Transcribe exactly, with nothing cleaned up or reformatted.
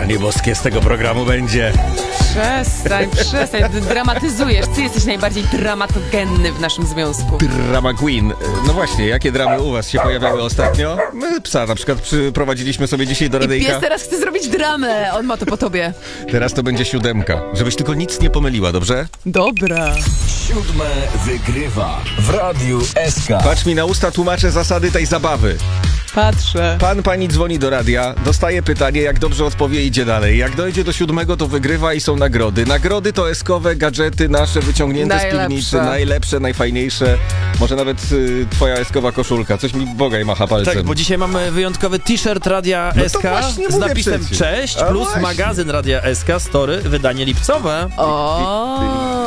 Panie boskie, z tego programu będzie. Przestań, przestań, ty dramatyzujesz. Ty jesteś najbardziej dramatogenny w naszym związku. Drama Queen. No właśnie, jakie dramy u was się pojawiały ostatnio? My psa na przykład przyprowadziliśmy sobie dzisiaj do I radyjka. pies teraz chce zrobić dramę. On ma to po tobie. Teraz to będzie siódemka. Żebyś tylko nic nie pomyliła, dobrze? Dobra. Siódme wygrywa w Radiu S K. Patrz mi na usta, tłumaczę zasady tej zabawy. Patrzę. Pan, pani dzwoni do radia, dostaje pytanie, jak dobrze odpowie, idzie dalej. Jak dojdzie do siódmego, to wygrywa i są nagrody. Nagrody to eskowe gadżety nasze wyciągnięte Najlepsze. z piwnicy. Najlepsze, najfajniejsze. Może nawet y, twoja eskowa koszulka. Coś mi Bogaj macha palcem. Tak, bo dzisiaj mamy wyjątkowy t-shirt Radia No to S K właśnie z mówię napisem przecież. Cześć, A plus właśnie. magazyn Radia S K, story, wydanie lipcowe. O.